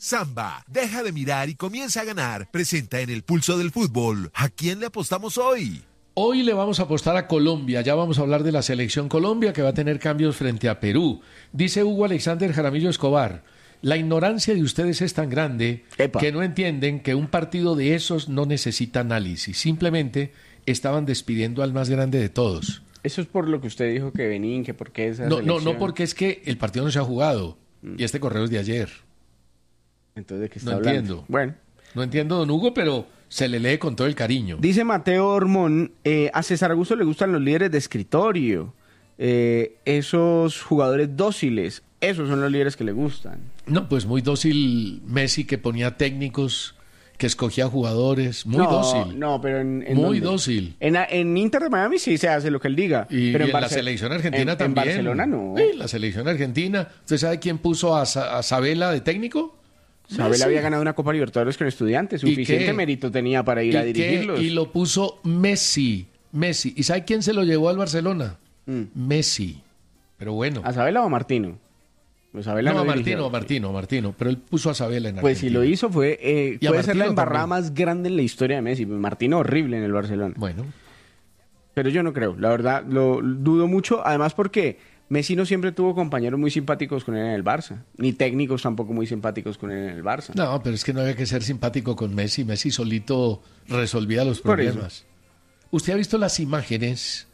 Samba, deja de mirar y comienza a ganar. Presenta en el Pulso del Fútbol. ¿A quién le apostamos hoy? Hoy le vamos a apostar a Colombia. Ya vamos a hablar de la selección Colombia que va a tener cambios frente a Perú. Dice Hugo Alexander Jaramillo Escobar: la ignorancia de ustedes es tan grande que no entienden que un partido de esos no necesita análisis. Simplemente estaban despidiendo al más grande de todos. Eso es por lo que usted dijo que Benín, que por qué esa No, selección. no, porque es que el partido no se ha jugado. Y este correo es de ayer. Entonces, ¿de qué está No hablando? entiendo. Bueno. No entiendo, don Hugo, pero se le lee con todo el cariño. Dice Mateo Hormón, a César Augusto le gustan los líderes de escritorio, esos jugadores dóciles, esos son los líderes que le gustan. No, pues muy dócil Messi, que ponía técnicos, que escogía jugadores, muy dócil. No, pero en muy ¿dónde? dócil. En Inter de Miami sí se hace lo que él diga. Pero en la selección argentina también. En Barcelona no. Sí, la selección argentina. ¿Usted sabe quién puso a Sabela de técnico? Sabela había ganado una Copa Libertadores con Estudiantes, suficiente mérito tenía para ir a dirigirlos. Y lo puso Messi. ¿Y sabe quién se lo llevó al Barcelona? Messi. Pero bueno. ¿A Sabela o a Martino? Pues Sabela no, a Martino. Pero él puso a Sabela en Argentina. Pues si lo hizo puede ser la embarrada también más grande en la historia de Messi. Martino horrible en el Barcelona. Bueno. Pero yo no creo, la verdad, lo dudo mucho. Además porque Messi no siempre tuvo compañeros muy simpáticos con él en el Barça. Ni técnicos tampoco muy simpáticos con él en el Barça. No, pero es que no había que ser simpático con Messi. Messi solito resolvía los problemas. ¿Usted ha visto las imágenes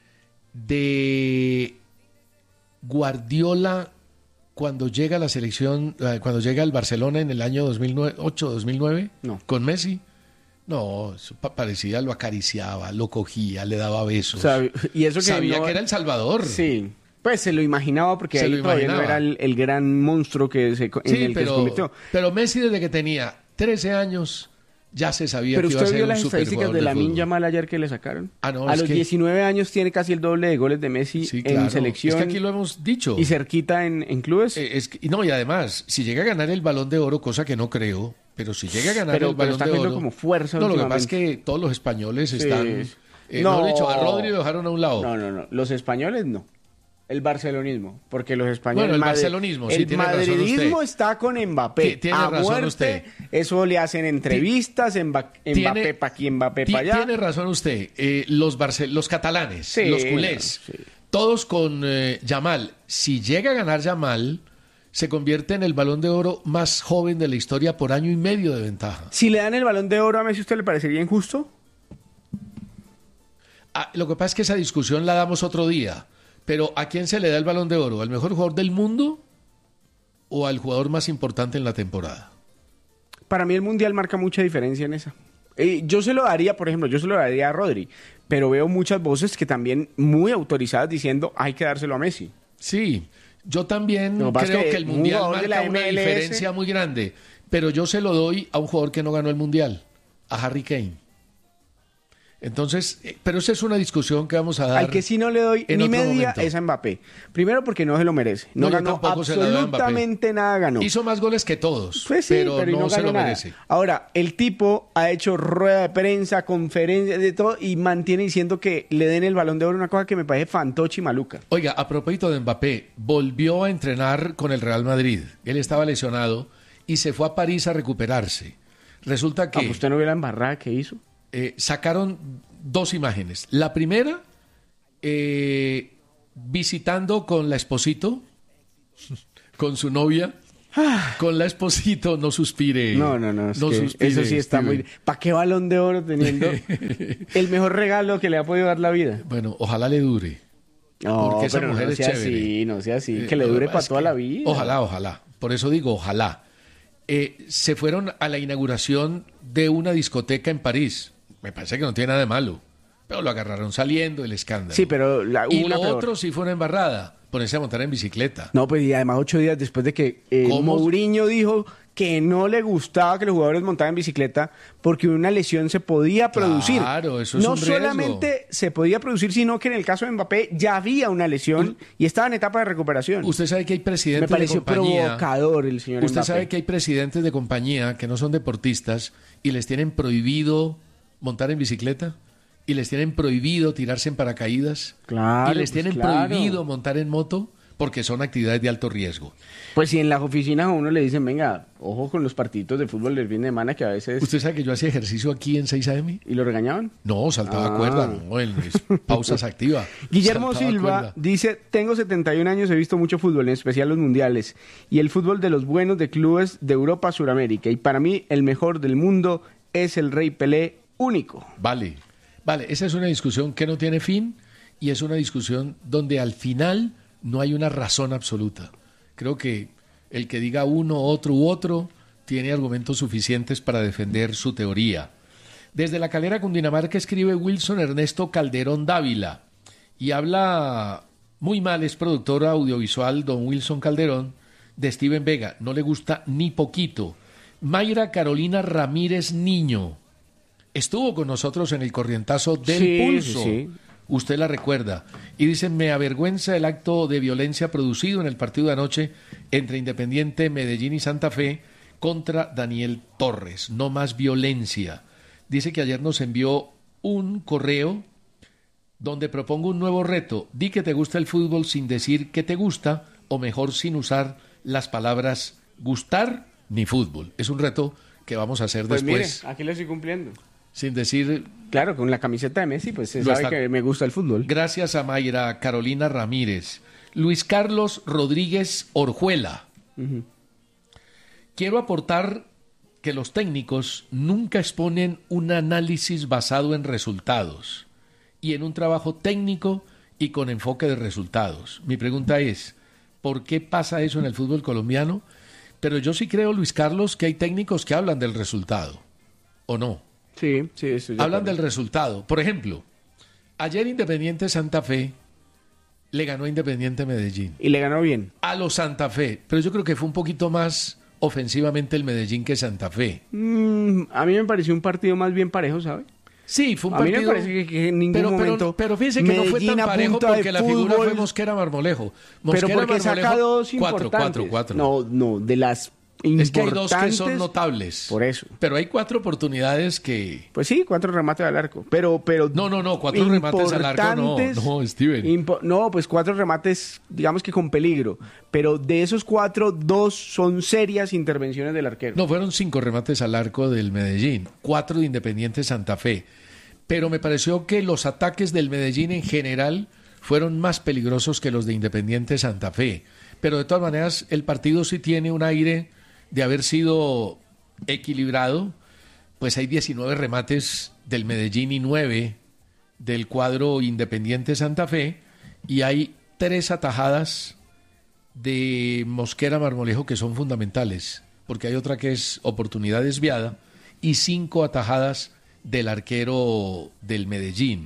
de Guardiola cuando llega a la selección, cuando llega al Barcelona en el año 2008-2009? No. ¿Con Messi? No, eso parecía, lo acariciaba, lo cogía, le daba besos. Y eso que sabía que era El Salvador. Sí. Pues se lo imaginaba porque ahí todavía no era el gran monstruo que se convirtió. Pero Messi desde que tenía 13 años ya se sabía pero que iba a ser un ¿Pero usted vio las estadísticas de Lamine Yamal ayer que le sacaron? Ah, no, a los 19 años tiene casi el doble de goles de Messi en selección. Es que aquí lo hemos dicho. Y cerquita en clubes. Y además, si llega a ganar el Balón de Oro, cosa que no creo, pero si llega a ganar el Balón de Oro... como fuerza no, lo que pasa es que todos los españoles están... no, dicho, a Rodri lo dejaron a un lado. No. Los españoles no. El barcelonismo, porque los españoles... Bueno, el barcelonismo, sí, tiene razón usted. El madridismo está con Mbappé. Tiene razón muerte, usted. Eso le hacen entrevistas, Mbappé para aquí, Mbappé para allá. Tiene razón usted. Los catalanes, los culés, todos con Yamal. Si llega a ganar Yamal, se convierte en el Balón de Oro más joven de la historia por año y medio de ventaja. Si le dan el Balón de Oro a Messi, ¿usted le parecería injusto? Lo que pasa es que esa discusión la damos otro día. Pero ¿a quién se le da el Balón de Oro? ¿Al mejor jugador del mundo o al jugador más importante en la temporada? Para mí el Mundial marca mucha diferencia en esa. Yo se lo daría, por ejemplo, a Rodri, pero veo muchas voces que también muy autorizadas diciendo hay que dárselo a Messi. Sí, yo también creo que el Mundial marca una diferencia muy grande, pero yo se lo doy a un jugador que no ganó el Mundial, a Harry Kane. Entonces, pero esa es una discusión que vamos a dar. Al que sí no le doy ni media momento. Es a Mbappé. Primero porque no se lo merece. No ganó absolutamente nada, ganó. Hizo más goles que todos, pues sí, pero no se lo merece. Ahora, el tipo ha hecho rueda de prensa, conferencia, de todo, y mantiene diciendo que le den el Balón de Oro, una cosa que me parece fantoche y maluca. Oiga, a propósito de Mbappé, volvió a entrenar con el Real Madrid. Él estaba lesionado y se fue a París a recuperarse. Resulta que... ¿Usted no vio la embarrada que hizo? Sacaron dos imágenes. La primera, visitando con la esposito, con su novia, con la esposito, no suspire. No, suspire, eso sí está muy... ¿Para qué Balón de Oro teniendo el mejor regalo que le ha podido dar la vida? Bueno, ojalá le dure. No, porque esa mujer no es sea chévere. Así, no sea así, que le dure para toda la vida. Ojalá. Por eso digo, ojalá. Se fueron a la inauguración de una discoteca en París. Me parece que no tiene nada de malo. Pero lo agarraron saliendo, el escándalo. Sí, pero otro sí fue una embarrada. Ponerse a montar en bicicleta. No, pues y además 8 días después de que Mourinho dijo que no le gustaba que los jugadores montaran en bicicleta porque una lesión se podía producir. Claro, eso es no un riesgo. solamente se podía producir, sino que en el caso de Mbappé ya había una lesión y estaba en etapa de recuperación. Usted sabe que hay presidentes de compañía... Me pareció provocador el señor Usted Mbappé. sabe que hay presidentes de compañía que no son deportistas y les tienen prohibido montar en bicicleta y les tienen prohibido tirarse en paracaídas y les tienen prohibido montar en moto porque son actividades de alto riesgo. Pues si en las oficinas a uno le dicen, venga, ojo con los partiditos de fútbol del fin de semana que a veces... ¿Usted sabe que yo hacía ejercicio aquí en 6 AM? ¿Y lo regañaban? No, saltaba cuerda, no, en pausas activas. Guillermo Silva dice, tengo 71 años, he visto mucho fútbol, en especial los mundiales, y el fútbol de los buenos de clubes de Europa, Suramérica, y para mí el mejor del mundo es el Rey Pelé único. Vale, esa es una discusión que no tiene fin y es una discusión donde al final no hay una razón absoluta. Creo que el que diga uno, otro u otro tiene argumentos suficientes para defender su teoría. Desde La Calera, Cundinamarca, escribe Wilson Ernesto Calderón Dávila y habla muy mal, es productor audiovisual don Wilson Calderón, de Steven Vega. No le gusta ni poquito. Mayra Carolina Ramírez Niño estuvo con nosotros en el corrientazo del Pulso. Sí. Usted la recuerda. Y dicen, me avergüenza el acto de violencia producido en el partido de anoche entre Independiente Medellín y Santa Fe contra Daniel Torres. No más violencia. Dice que ayer nos envió un correo donde propongo un nuevo reto. Di que te gusta el fútbol sin decir que te gusta, o mejor sin usar las palabras gustar ni fútbol. Es un reto que vamos a hacer pues después. Mire, aquí lo estoy cumpliendo. Sin decir... Claro, con la camiseta de Messi, pues se sabe que me gusta el fútbol. Gracias a Mayra Carolina Ramírez. Luis Carlos Rodríguez Orjuela. Uh-huh. Quiero aportar que los técnicos nunca exponen un análisis basado en resultados y en un trabajo técnico y con enfoque de resultados. Mi pregunta es, ¿por qué pasa eso en el fútbol colombiano? Pero yo sí creo, Luis Carlos, que hay técnicos que hablan del resultado, ¿o no? Sí, hablan del resultado. Por ejemplo, ayer Independiente Santa Fe le ganó a Independiente Medellín. Y le ganó bien. A los Santa Fe. Pero yo creo que fue un poquito más ofensivamente el Medellín que Santa Fe. A mí me pareció un partido más bien parejo, ¿sabe? Sí, fue un partido... A mí me parece que en ningún momento... Pero fíjense que Medellín no fue tan parejo porque la figura fue Mosquera Marmolejo. Pero porque saca dos importantes. 4. No, de las... Es que hay dos que son notables. Por eso. Pero hay 4 oportunidades que... Pues sí, 4 remates al arco. Pero No, 4 remates al arco no, Steven. No, pues 4 remates, digamos que con peligro. Pero de esos 4, 2 son serias intervenciones del arquero. No, fueron 5 remates al arco del Medellín, 4 de Independiente Santa Fe. Pero me pareció que los ataques del Medellín en general fueron más peligrosos que los de Independiente Santa Fe. Pero de todas maneras, el partido sí tiene un aire de haber sido equilibrado. Pues hay 19 remates del Medellín y 9 del cuadro Independiente Santa Fe, y hay 3 atajadas de Mosquera Marmolejo que son fundamentales, porque hay otra que es oportunidad desviada, y 5 atajadas del arquero del Medellín.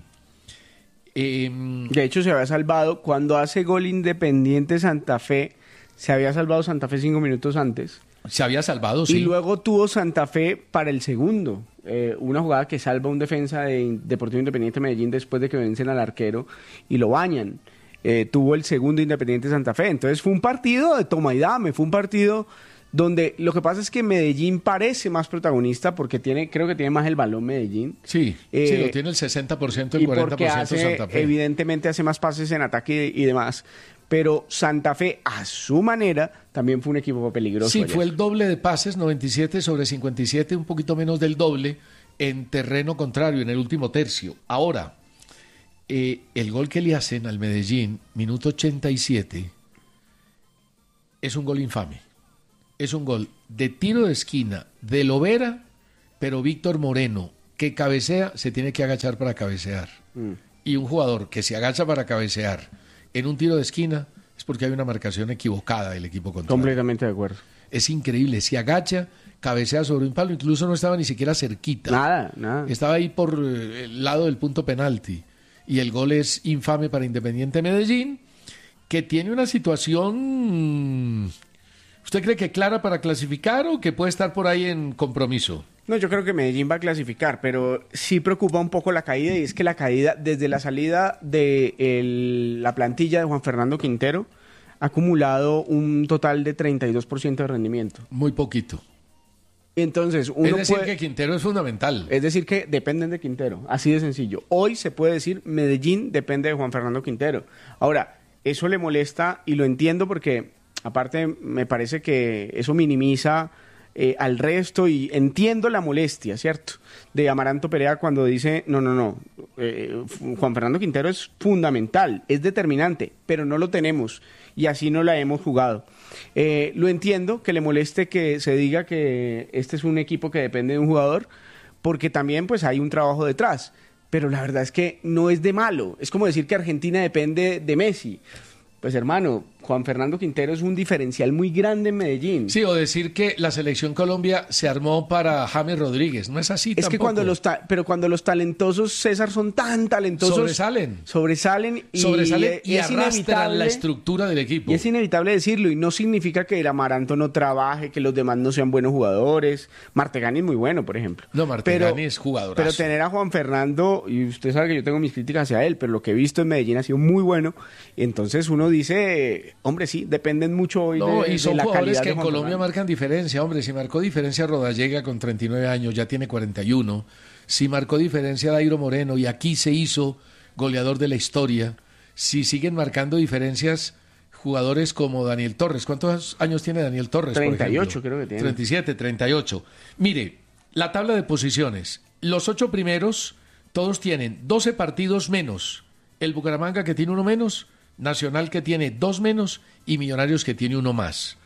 De hecho, se había salvado cuando hace gol Independiente Santa Fe, se había salvado Santa Fe 5 minutos antes. Se había salvado, sí. Y luego tuvo Santa Fe para el segundo. Una jugada que salva un defensa de Deportivo Independiente Medellín después de que vencen al arquero y lo bañan. Tuvo el segundo Independiente Santa Fe. Entonces fue un partido de toma y dame, fue un partido donde lo que pasa es que Medellín parece más protagonista porque creo que tiene más el balón Medellín. Sí, lo tiene el 60%, el 40% Santa Fe. Evidentemente hace más pases en ataque y demás. Pero Santa Fe, a su manera, también fue un equipo peligroso. Sí, fue el doble de pases, 97 sobre 57, un poquito menos del doble, en terreno contrario, en el último tercio. Ahora, el gol que le hacen al Medellín, minuto 87, es un gol infame. Es un gol de tiro de esquina de Lovera, pero Víctor Moreno, que cabecea, se tiene que agachar para cabecear. Y un jugador que se agacha para cabecear en un tiro de esquina es porque hay una marcación equivocada del equipo contrario. Completamente de acuerdo. Es increíble, se agacha, cabecea sobre un palo, incluso no estaba ni siquiera cerquita. Nada. Estaba ahí por el lado del punto penalti. Y el gol es infame para Independiente Medellín, que tiene una situación... ¿Usted cree que clara para clasificar o que puede estar por ahí en compromiso? No, yo creo que Medellín va a clasificar, pero sí preocupa un poco la caída, y es que la caída desde la salida de la plantilla de Juan Fernando Quintero ha acumulado un total de 32% de rendimiento. Muy poquito. Entonces, es decir, que Quintero es fundamental. Es decir, que dependen de Quintero, así de sencillo. Hoy se puede decir Medellín depende de Juan Fernando Quintero. Ahora, eso le molesta y lo entiendo porque aparte me parece que eso minimiza al resto y entiendo la molestia, ¿cierto? De Amaranto Perea cuando dice, no, Juan Fernando Quintero es fundamental, es determinante, pero no lo tenemos y así no la hemos jugado. Lo entiendo que le moleste que se diga que este es un equipo que depende de un jugador, porque también pues hay un trabajo detrás, pero la verdad es que no es de malo, es como decir que Argentina depende de Messi. Pues hermano, Juan Fernando Quintero es un diferencial muy grande en Medellín. Sí, o decir que la selección Colombia se armó para James Rodríguez, no es así es tampoco. Que cuando los talentosos, César, son tan talentosos... Sobresalen y arrastran la estructura del equipo. Y es inevitable decirlo, y no significa que el Amaranto no trabaje, que los demás no sean buenos jugadores. Martegani es muy bueno, por ejemplo. No, Martegani es jugadorazo. Pero tener a Juan Fernando, y usted sabe que yo tengo mis críticas hacia él, pero lo que he visto en Medellín ha sido muy bueno, y entonces uno dice, hombre, sí, dependen mucho hoy de la calidad. Y son jugadores que en Colombia marcan diferencia, hombre. Si marcó diferencia Rodallega con 39 años, ya tiene 41. Si marcó diferencia Dairo Moreno y aquí se hizo goleador de la historia. Si siguen marcando diferencias jugadores como Daniel Torres. ¿Cuántos años tiene Daniel Torres? 38 creo que tiene. 37, 38. Mire, la tabla de posiciones. Los 8 primeros, todos tienen 12 partidos menos. El Bucaramanga, que tiene uno menos, Nacional, que tiene 2 menos, y Millonarios, que tiene 1 más.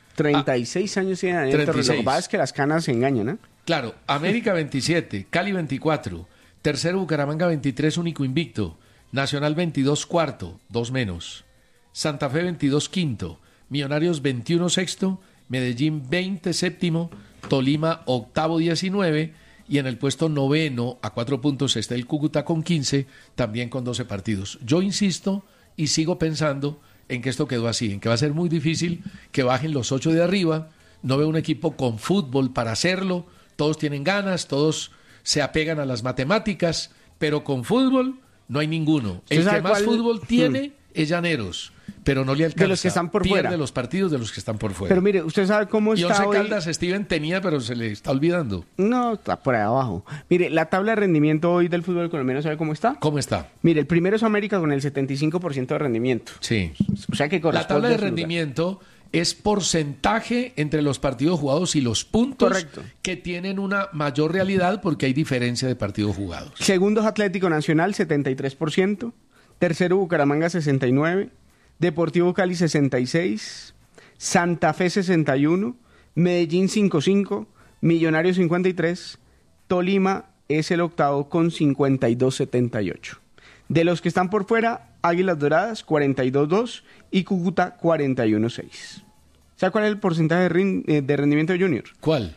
36 años tiene Daniel Torres. Lo que pasa es que las canas se engañan, ¿eh? Claro, América 27, Cali 24, tercero Bucaramanga 23, único invicto, Nacional 22, cuarto, 2 menos, Santa Fe 22, quinto, Millonarios 21, sexto, Medellín 20, séptimo, Tolima octavo, 19, y en el puesto noveno, a 4 puntos, está el Cúcuta con 15, también con 12 partidos. Yo insisto y sigo pensando en que esto quedó así, en que va a ser muy difícil que bajen los 8 de arriba. No veo un equipo con fútbol para hacerlo, todos tienen ganas, todos se apegan a las matemáticas, pero con fútbol no hay ninguno. El que más fútbol tiene es Llaneros, pero no le alcanza. De los que están por pierde fuera. Los partidos de los que están por fuera. Pero mire, usted sabe cómo está y Once hoy... Caldas, Steven tenía, pero se le está olvidando. No, está por ahí abajo. Mire, la tabla de rendimiento hoy del fútbol colombiano, ¿sabe cómo está? ¿Cómo está? Mire, el primero es América con el 75% de rendimiento. Sí. O sea que corresponde. La tabla de rendimiento es porcentaje entre los partidos jugados y los puntos. Correcto. Que tienen una mayor realidad porque hay diferencia de partidos jugados. Segundo es Atlético Nacional, 73%. Tercero, Bucaramanga, 69%. Deportivo Cali, 66%. Santa Fe, 61%. Medellín, 55%. Millonarios, 53%. Tolima es el octavo con 52-78. De los que están por fuera, Águilas Doradas, 42-2 y Cúcuta, 41-6. ¿Sabe cuál es el porcentaje de rendimiento de Junior? ¿Cuál?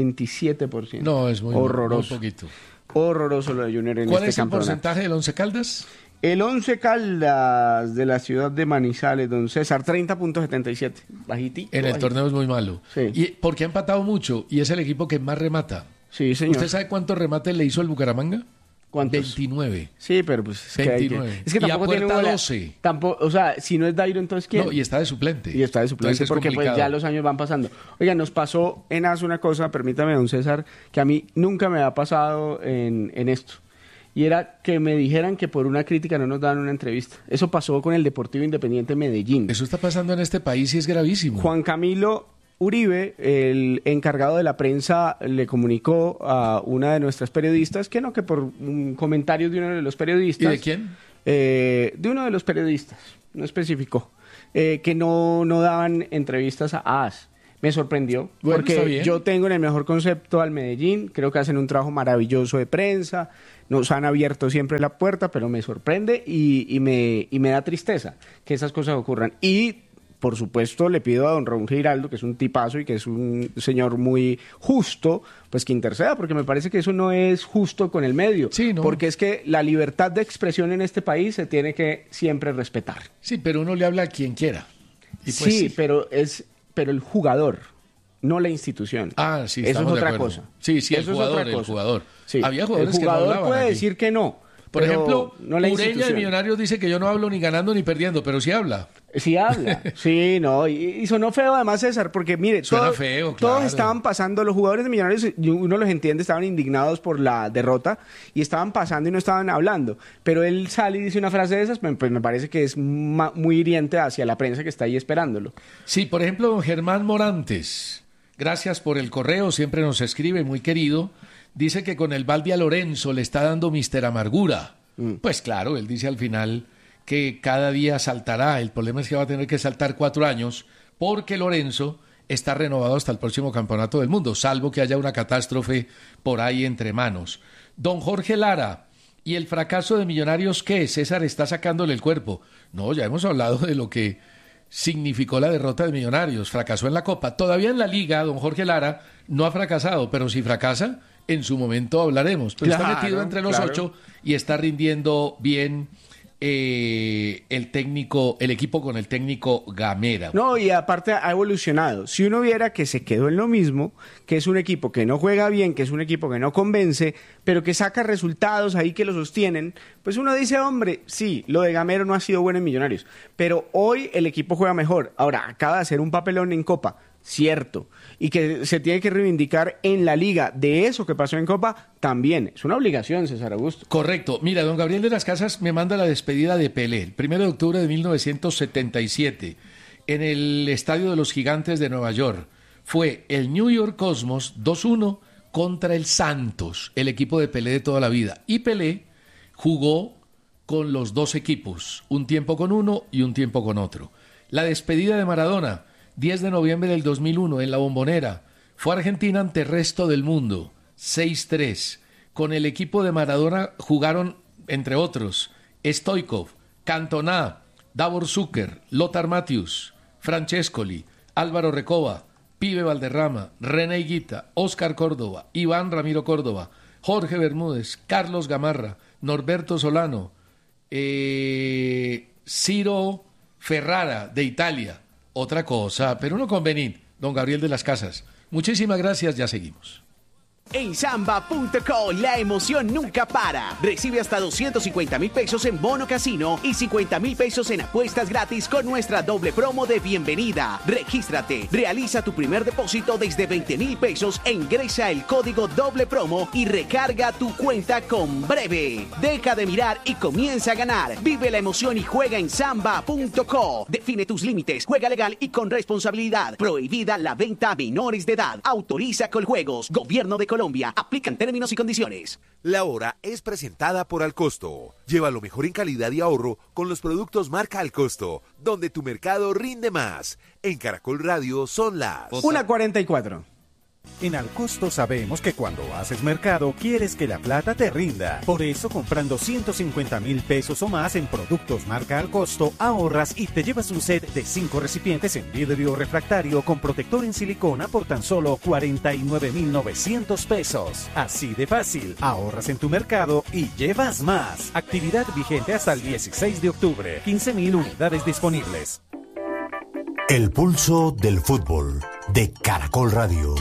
27%. No, es muy horroroso. Muy poquito. Horroroso lo de Junior en ¿Cuál este es el campeonato? porcentaje del Once Caldas? El Once Caldas de la ciudad de Manizales, don César, 30.77. Bajitito. En el bajito. torneo es muy malo. Sí. Y porque ha empatado mucho y es el equipo que más remata. Sí, señor. ¿Usted sabe cuántos remates le hizo el Bucaramanga? ¿Cuántos? 29. Sí, pero pues es 29. Es que tampoco y a tiene puerta 12. Tampoco, o sea, si no es Dairo, entonces ¿quién? No, y está de suplente. Y está de suplente Entonces es porque pues complicado. ya los años van pasando. Oiga, nos pasó en AS una cosa, permítame, don César, que a mí nunca me ha pasado en esto. Y era que me dijeran que por una crítica no nos daban una entrevista. Eso pasó con el Deportivo Independiente Medellín. Eso está pasando en este país y es gravísimo. Juan Camilo Uribe, el encargado de la prensa, le comunicó a una de nuestras periodistas que no, que por un comentario de uno de los periodistas... ¿Y de quién? De uno de los periodistas, no especificó, que no daban entrevistas a AS. Me sorprendió, Bueno, porque yo tengo en el mejor concepto al Medellín, creo que hacen un trabajo maravilloso de prensa, nos han abierto siempre la puerta, pero me sorprende y me da tristeza que esas cosas ocurran. Y, por supuesto, le pido a don Raúl Giraldo, que es un tipazo y que es un señor muy justo, pues que interceda, porque me parece que eso no es justo con el medio. Sí, ¿no? Porque es que la libertad de expresión en este país se tiene que siempre respetar. Sí, pero uno le habla a quien quiera. Y pues sí, pero el jugador, no la institución. Ah, sí, eso es estamos de otra acuerdo. cosa. Sí, sí, eso el jugador, es otra cosa. el jugador. Sí. Había jugadores el jugador que no hablaban puede aquí. decir que no. Por pero ejemplo, no la Ureña de institución. Millonarios dice que yo no hablo ni ganando ni perdiendo, pero sí habla. Sí habla, sí, no, y sonó feo además, César, porque mire, Suena feo, claro. Todos estaban pasando, los jugadores de Millonarios, y uno los entiende, estaban indignados por la derrota y estaban pasando y no estaban hablando, pero él sale y dice una frase de esas, pues me parece que es muy hiriente hacia la prensa que está ahí esperándolo. Sí, por ejemplo, don Germán Morantes, gracias por el correo, siempre nos escribe, muy querido, dice que con el Valde a Lorenzo le está dando Mister Amargura. Pues claro, él dice al final que cada día saltará. El problema es que va a tener que saltar 4 años porque Lorenzo está renovado hasta el próximo campeonato del mundo, salvo que haya una catástrofe por ahí entre manos. Don Jorge Lara, ¿y el fracaso de Millonarios qué? César está sacándole el cuerpo. No, ya hemos hablado de lo que significó la derrota de Millonarios. Fracasó en la Copa. Todavía en la Liga, don Jorge Lara no ha fracasado, pero si fracasa, en su momento hablaremos. Pero está metido entre los 8 y está rindiendo bien el equipo con el técnico Gamera. No, y aparte ha evolucionado. Si uno viera que se quedó en lo mismo, que es un equipo que no juega bien, que es un equipo que no convence, pero que saca resultados ahí que lo sostienen, pues uno dice, hombre, sí, lo de Gamero no ha sido bueno en Millonarios, pero hoy el equipo juega mejor. Ahora, acaba de hacer un papelón en Copa, cierto, y que se tiene que reivindicar en la Liga de eso que pasó en Copa, también. Es una obligación, César Augusto. Correcto. Mira, don Gabriel de las Casas me manda la despedida de Pelé, el 1 de octubre de 1977, en el Estadio de los Gigantes de Nueva York. Fue el New York Cosmos 2-1 contra el Santos, el equipo de Pelé de toda la vida. Y Pelé jugó con los 2 equipos, un tiempo con uno y un tiempo con otro. La despedida de Maradona, 10 de noviembre del 2001, en La Bombonera. Fue Argentina ante el resto del mundo, 6-3. Con el equipo de Maradona jugaron, entre otros, Stoichkov, Cantona, Davor Zucker, Lothar Matthäus, Francescoli, Álvaro Recoba, Pibe Valderrama, René Higuita, Óscar Córdoba, Iván Ramiro Córdoba, Jorge Bermúdez, Carlos Gamarra, Norberto Solano, Ciro Ferrara, de Italia. Otra cosa, pero no convenir, don Gabriel de las Casas. Muchísimas gracias, ya seguimos. En Samba.co la emoción nunca para. Recibe hasta 250,000 pesos en bono casino y 50,000 pesos en apuestas gratis con nuestra doble promo de bienvenida. Regístrate, realiza tu primer depósito desde 20,000 pesos e ingresa el código doble promo y recarga tu cuenta con breve. Deja de mirar y comienza a ganar. Vive la emoción y juega en Samba.co. Define tus límites, juega legal y con responsabilidad. Prohibida la venta a menores de edad. Autoriza Coljuegos, Gobierno de Colombia. Aplican términos y condiciones. La hora es presentada por Alcosto. Lleva lo mejor en calidad y ahorro con los productos marca Alcosto, donde tu mercado rinde más. En Caracol Radio son las 1:44. En Alcosto sabemos que cuando haces mercado quieres que la plata te rinda. Por eso, comprando 150,000 pesos o más en productos marca Alcosto, ahorras y te llevas un set de 5 recipientes en vidrio refractario con protector en silicona por tan solo 49,900 pesos. Así de fácil, ahorras en tu mercado y llevas más. Actividad vigente hasta el 16 de octubre. 15,000 unidades disponibles. El pulso del fútbol de Caracol Radio.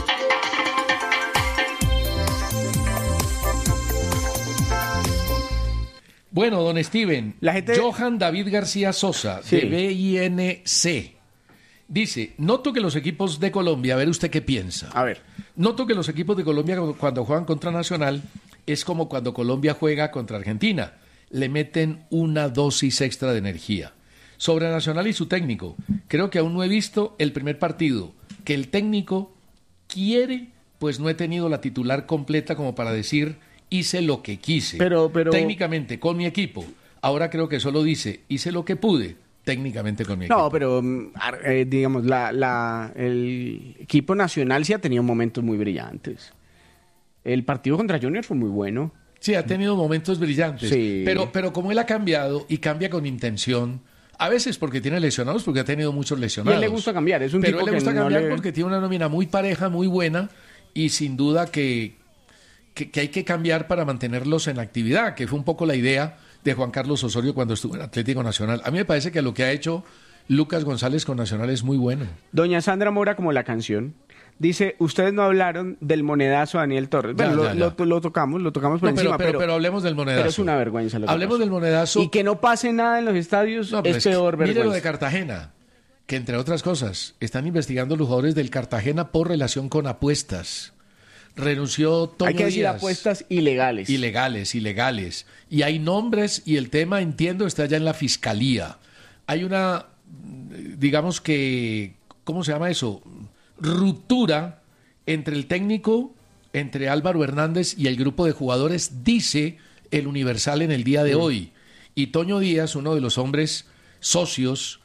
Bueno, don Steven, Johan David García Sosa, de BINC, dice, noto que los equipos de Colombia, a ver usted qué piensa. A ver. Noto que los equipos de Colombia cuando juegan contra Nacional es como cuando Colombia juega contra Argentina. Le meten una dosis extra de energía. Sobre Nacional y su técnico, creo que aún no he visto el primer partido que el técnico quiere, pues no he tenido la titular completa como para decir hice lo que quise, pero técnicamente con mi equipo. Ahora creo que solo dice hice lo que pude técnicamente con mi equipo. No, pero digamos, el equipo nacional sí ha tenido momentos muy brillantes. El partido contra Junior fue muy bueno. Sí, ha tenido momentos brillantes, sí. Pero como él ha cambiado y cambia con intención, a veces porque tiene lesionados, porque ha tenido muchos lesionados. Y a él le gusta cambiar, es un pero tipo él le gusta que cambiar no le... porque tiene una nómina muy pareja, muy buena, y sin duda que hay que cambiar para mantenerlos en la actividad, que fue un poco la idea de Juan Carlos Osorio cuando estuvo en Atlético Nacional. A mí me parece que lo que ha hecho Lucas González con Nacional es muy bueno. Doña Sandra Mora como la canción. Dice, ustedes no hablaron del monedazo a Daniel Torres. Bueno, lo tocamos por encima. Pero hablemos del monedazo. Pero es una vergüenza lo que Hablemos pasó. del monedazo. Y que no pase nada en los estadios es peor vergüenza. Mire lo de Cartagena, que entre otras cosas, están investigando los jugadores del Cartagena por relación con apuestas. Renunció Toño Hay que decir Díaz. Apuestas ilegales. Ilegales. Y hay nombres y el tema, entiendo, está ya en la fiscalía. Hay una, digamos que, ¿cómo se llama eso? Ruptura entre el técnico, entre Álvaro Hernández y el grupo de jugadores, dice el Universal en el día de hoy. Y Toño Díaz, uno de los hombres socios,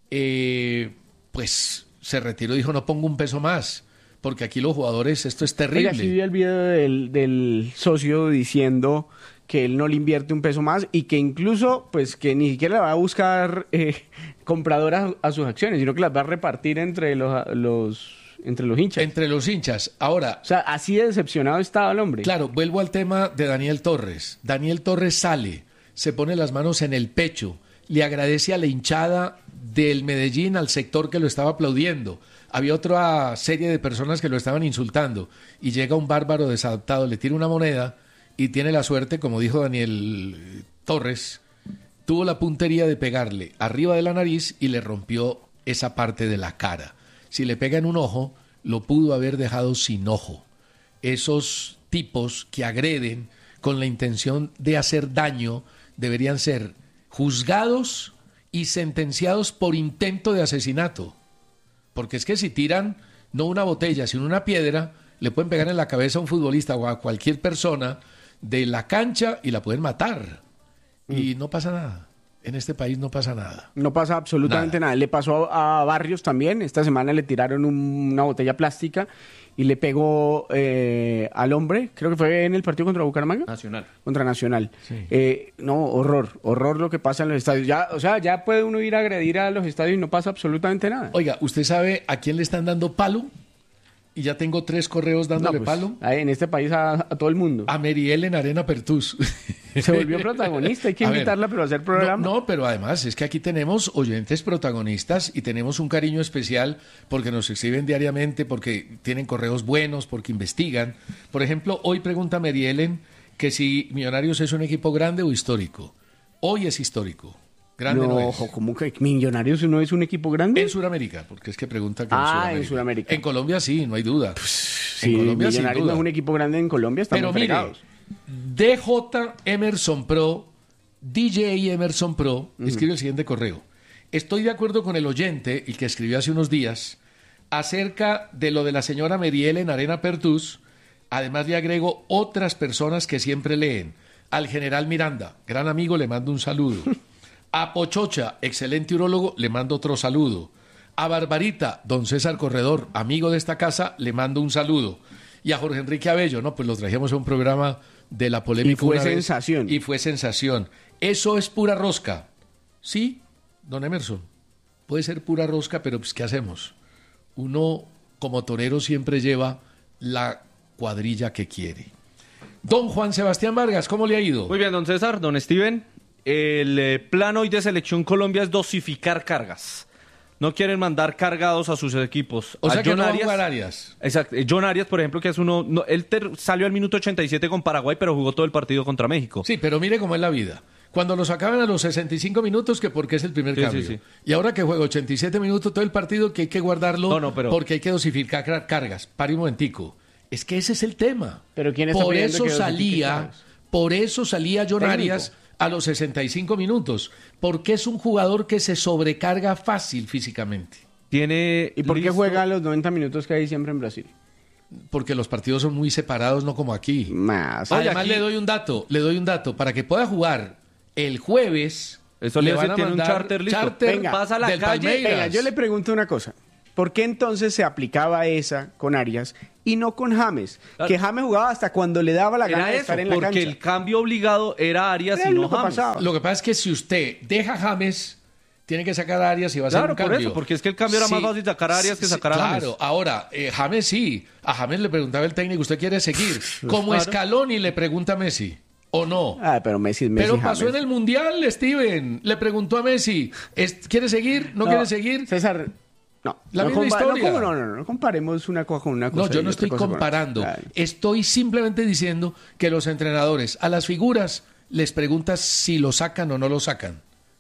pues se retiró y dijo, no pongo un peso más, porque aquí los jugadores, esto es terrible. Oiga, sí vi el video del socio diciendo que él no le invierte un peso más y que incluso, pues, que ni siquiera le va a buscar compradoras a sus acciones, sino que las va a repartir entre los hinchas. Entre los hinchas. Ahora... O sea, así de decepcionado estaba el hombre. Claro, vuelvo al tema de Daniel Torres. Daniel Torres sale, se pone las manos en el pecho, le agradece a la hinchada del Medellín, al sector que lo estaba aplaudiendo. Había otra serie de personas que lo estaban insultando y llega un bárbaro desadaptado, le tira una moneda y tiene la suerte, como dijo Daniel Torres, tuvo la puntería de pegarle arriba de la nariz y le rompió esa parte de la cara. Si le pega en un ojo, lo pudo haber dejado sin ojo. Esos tipos que agreden con la intención de hacer daño deberían ser juzgados y sentenciados por intento de asesinato. Porque es que si tiran no una botella, sino una piedra, le pueden pegar en la cabeza a un futbolista o a cualquier persona de la cancha y la pueden matar. Y no pasa nada. En este país no pasa nada. No pasa absolutamente nada. Le pasó a Barrios también. Esta semana le tiraron una botella plástica y le pegó al hombre. Creo que fue en el partido contra Bucaramanga. Contra Nacional. Sí. No, horror lo que pasa en los estadios. Ya puede uno ir a agredir a los estadios y no pasa absolutamente nada. Oiga, ¿usted sabe a quién le están dando palo? Y ya tengo 3 correos dándole palo. En este país a todo el mundo. A Meriel Arena Pertús. Se volvió protagonista, hay que invitarla, pero a hacer programa. No, pero además es que aquí tenemos oyentes protagonistas y tenemos un cariño especial porque nos escriben diariamente, porque tienen correos buenos, porque investigan. Por ejemplo, hoy pregunta Merielen que si Millonarios es un equipo grande o histórico. Hoy es histórico. Grande no es. Ojo, ¿cómo que Millonarios no es un equipo grande? En Sudamérica, porque es que pregunta que en Sudamérica. En Colombia sí, no hay duda. Sí, en Colombia Millonarios no es un equipo grande en Colombia, estamos fregados. DJ Emerson Pro, DJ Emerson Pro, escribe el siguiente correo. Estoy de acuerdo con el oyente, el que escribió hace unos días, acerca de lo de la señora Meriel Arena Pertús. Además le agrego otras personas que siempre leen. Al general Miranda, gran amigo, le mando un saludo. A Pochocha, excelente urólogo, le mando otro saludo. A Barbarita, don César Corredor, amigo de esta casa, le mando un saludo. Y a Jorge Enrique Abello, pues los trajimos a un programa de la polémica. Y fue sensación. Y fue sensación. Eso es pura rosca. Sí, don Emerson, puede ser pura rosca, pero pues ¿qué hacemos? Uno, como torero, siempre lleva la cuadrilla que quiere. Don Juan Sebastián Vargas, ¿cómo le ha ido? Muy bien, don César, don Steven. El plan hoy de Selección Colombia es dosificar cargas. No quieren mandar cargados a sus equipos. O sea que John no va a jugar Arias. Exacto. John Arias, por ejemplo, que es uno... él salió al minuto 87 con Paraguay, pero jugó todo el partido contra México. Sí, pero mire cómo es la vida. Cuando lo sacaban a los 65 minutos, que porque es el primer cambio. Sí. Y ahora que juega 87 minutos todo el partido, que hay que guardarlo porque hay que dosificar cargas. Pare un momentico. Es que ese es el tema. ¿Pero quién está pidiendo que por eso salía John Arias a los 65 minutos, porque es un jugador que se sobrecarga fácil físicamente. ¿Y por qué juega los 90 minutos que hay siempre en Brasil? Porque los partidos son muy separados, no como aquí. Más. Además, aquí... le doy un dato, para que pueda jugar el jueves. Eso le van a mandar un charter listo. Venga, pasa a la calle. Venga, yo le pregunto una cosa. ¿Por qué entonces se aplicaba esa con Arias y no con James? Claro. Que James jugaba hasta cuando le daba la gana de estar en la cancha. Porque el cambio obligado era Arias y no James. Lo que pasa es que si usted deja a James, tiene que sacar a Arias y va a ser un cambio. Por eso, porque es que el cambio era más fácil sacar a Arias que sacar a James. Claro, ahora, James sí. A James le preguntaba el técnico, ¿usted quiere seguir? Como Scaloni le pregunta a Messi. ¿O no? Pero Messi es Messi. Pero pasó en el Mundial, Steven. Le preguntó a Messi, ¿quiere seguir? ¿No quiere seguir? César... No, la misma historia. No comparemos una cosa con una cosa. No, yo no estoy comparando. Estoy simplemente diciendo que los entrenadores a las figuras les preguntas si lo sacan o no lo sacan.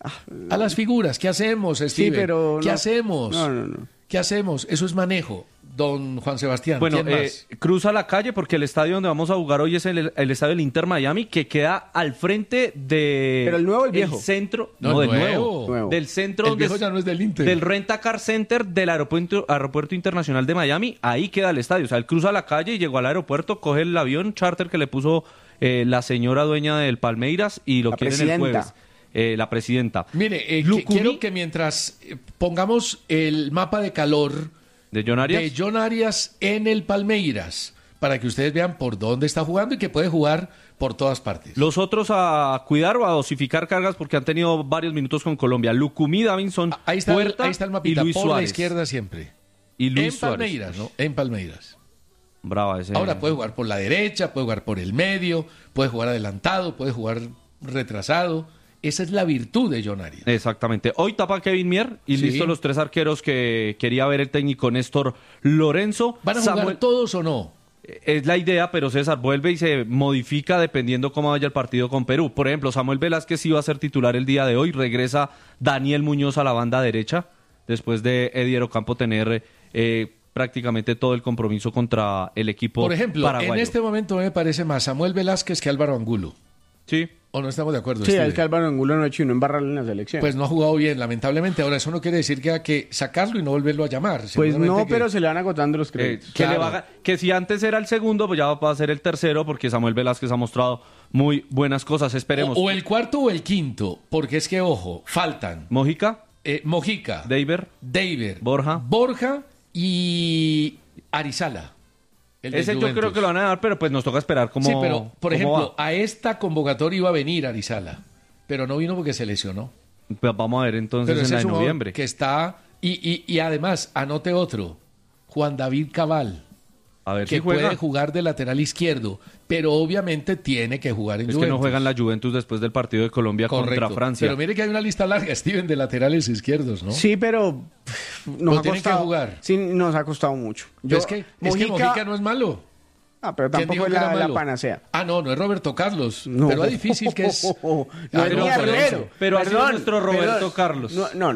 A las figuras, ¿qué hacemos, Steven? Sí, pero ¿Qué hacemos? No. ¿Qué hacemos? Eso es manejo. Don Juan Sebastián, bueno, ¿quién más? Cruza la calle porque el estadio donde vamos a jugar hoy es el estadio del Inter Miami, que queda al frente de... ¿Pero el nuevo o el viejo? Centro, del nuevo. Del centro... El viejo ya no es del Inter. Del Rent-A-Car Center del aeropuerto Internacional de Miami, ahí queda el estadio. O sea, él cruza la calle y llegó al aeropuerto, coge el avión charter que le puso la señora dueña del Palmeiras y lo quiere en el jueves. La presidenta. Mire, quiero que mientras pongamos el mapa de calor de John Arias en el Palmeiras, para que ustedes vean por dónde está jugando y que puede jugar por todas partes. Los otros a cuidar o a dosificar cargas porque han tenido varios minutos con Colombia. Lucumí, Davinson, Puerta ahí está el mapita, y Luis por Suárez. la izquierda siempre. Y Luis en Suárez. Palmeiras, ¿no? En Palmeiras. Brava ese. Ahora puede jugar por la derecha, puede jugar por el medio, puede jugar adelantado, puede jugar retrasado. Esa es la virtud de John Arias. Exactamente. Hoy tapa Kevin Mier y listo los tres arqueros que quería ver el técnico Néstor Lorenzo. ¿Van a jugar todos o no? Es la idea, pero César vuelve y se modifica dependiendo cómo vaya el partido con Perú. Por ejemplo, Samuel Velázquez iba a ser titular el día de hoy. Regresa Daniel Muñoz a la banda derecha después de Edier Ocampo tener prácticamente todo el compromiso contra el equipo paraguayo. Por ejemplo, paraguayo. En este momento me parece más Samuel Velázquez que Álvaro Angulo. Sí. ¿O no estamos de acuerdo? Sí, es que Álvaro Angulo no ha hecho uno embarrarle en la selección. Pues no ha jugado bien, lamentablemente. Ahora, eso no quiere decir que hay que sacarlo y no volverlo a llamar. Pues no, pero se le van agotando los créditos. Que si antes era el segundo, pues ya va a ser el tercero, porque Samuel Velázquez ha mostrado muy buenas cosas. Esperemos. O el cuarto o el quinto, porque es que, ojo, faltan. Mojica. Mojica. Deiber. Borja y Arizala. Ese yo creo que lo van a dar, pero pues nos toca esperar cómo. Sí, pero, por ejemplo, a esta convocatoria iba a venir Arizala, pero no vino porque se lesionó. Pues vamos a ver entonces en la de noviembre. Que está, y además, anote otro, Juan David Cabal, a ver que si juega. puede jugar de lateral izquierdo, pero obviamente tiene que jugar en Juventus. Es que no juegan la Juventus después del partido de Colombia contra Francia. Pero mire que hay una lista larga, Steven, de laterales izquierdos, ¿no? Sí, pero nos ha tienen costado, que jugar. Sí, nos ha costado mucho. Es que Mojica no es malo. Pero tampoco es la panacea. No es Roberto Carlos. No. Pero es difícil que es. No es ni Armero. Pero ha sido nuestro Roberto Carlos.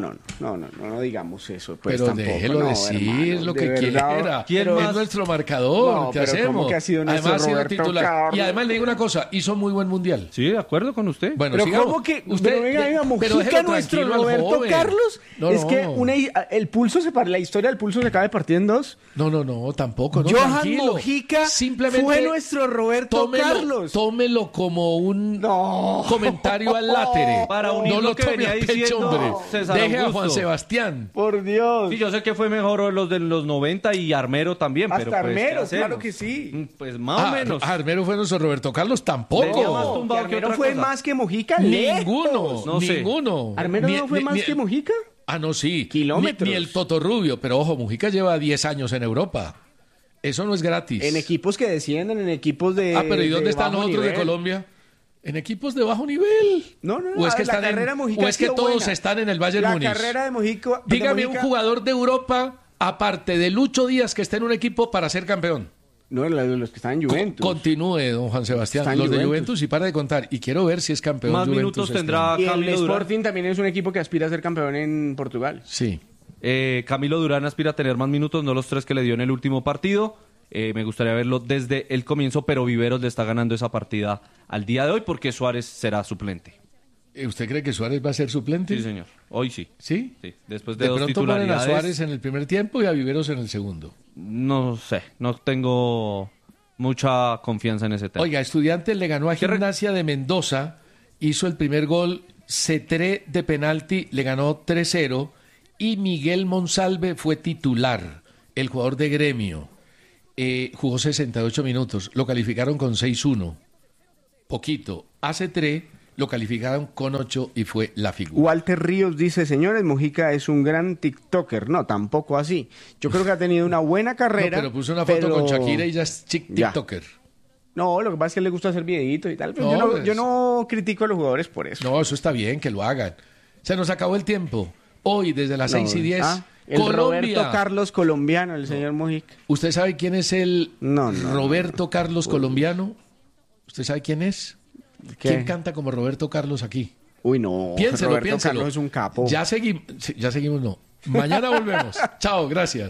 No digamos eso. Pues pero tampoco. Déjelo decir hermano, lo que quiera. ¿Quién es más? nuestro marcador. ¿Qué hacemos? Que ha sido además ha sido Roberto titular. Carlos. Y además le digo una cosa, hizo muy buen mundial. Sí, de acuerdo con usted. Bueno, pero sigamos. ¿cómo que usted venga, Mojica, nuestro Roberto Carlos? Es que el pulso la historia del pulso se acaba de partir en dos. No, tampoco. Johan Mojica fue nuestro Roberto Carlos. Tómelo como un comentario al látere. Para unir no lo lo que tome venía a pecho, diciendo hombre. César Deje Augusto. a Juan Sebastián. Por Dios. Sí, yo sé que fue mejor los de los 90 y Armero también. Hasta pero pues, Armero, ¿qué hacemos? claro que sí. Pues más o menos. Armero fue nuestro Roberto Carlos, tampoco. Más tumbado que Armero otra fue cosa. más que Mojica. Ninguno. No sé. Ninguno. ¿Armero no fue más que Mojica? No, sí. Kilómetros. Ni el Toto Rubio, pero ojo, Mojica lleva 10 años en Europa. Eso no es gratis. En equipos que descienden, en equipos de. Pero ¿y dónde están los otros de Colombia? En equipos de bajo nivel. No. O es que, todos están en el Bayern Múnich. La carrera de Mojica. Dígame un jugador de Europa, aparte de Lucho Díaz, que esté en un equipo para ser campeón. No, los que están en Juventus. Continúe, don Juan Sebastián. Están los de Juventus y para de contar. Y quiero ver si es campeón. Más Juventus minutos tendrá y el Camilo Durán. Sporting también es un equipo que aspira a ser campeón en Portugal. Sí. Camilo Durán aspira a tener más minutos, no los 3 que le dio en el último partido. Me gustaría verlo desde el comienzo, pero Viveros le está ganando esa partida al día de hoy porque Suárez será suplente. ¿Usted cree que Suárez va a ser suplente? Sí, señor. Hoy sí. ¿Sí? Sí. Después de dos pronto ponen a titularidades. Suárez en el primer tiempo y a Viveros en el segundo. No sé, no tengo mucha confianza en ese tema. Oiga, Estudiantes le ganó a Gimnasia de Mendoza, hizo el primer gol, Cetré de penalti, le ganó 3-0 y Miguel Monsalve fue titular, el jugador de Gremio. Jugó 68 minutos, lo calificaron con 6-1, poquito. A Cetré lo calificaron con 8 y fue la figura. Walter Ríos dice, señores, Mojica es un gran TikToker. No, tampoco así. Yo creo que ha tenido una buena carrera. No, pero puso una foto con Shakira y ya es TikToker. No, lo que pasa es que le gusta hacer videitos y tal. Pero yo no critico a los jugadores por eso. No, eso está bien, que lo hagan. Se nos acabó el tiempo. Hoy, desde las 6:10, El Colombia. Roberto Carlos colombiano, el señor Mojica. ¿Usted sabe quién es el Roberto Carlos colombiano? ¿Usted sabe quién es? ¿Qué? ¿Quién canta como Roberto Carlos aquí? Uy, no. Piénselo, Roberto piénselo. Carlos es un capo. Ya seguimos, no. Mañana volvemos. Chao, gracias.